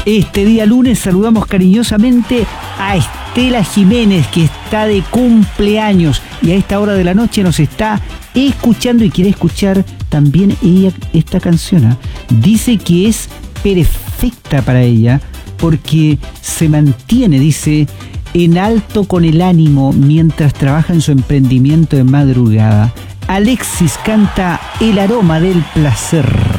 Este día lunes saludamos cariñosamente a Estela Jiménez, que está de cumpleaños y a esta hora de la noche nos está escuchando y quiere escuchar también ella esta canción. Dice que es perfecta para ella porque se mantiene, dice, en alto con el ánimo mientras trabaja en su emprendimiento de madrugada. Alexis canta El aroma del placer.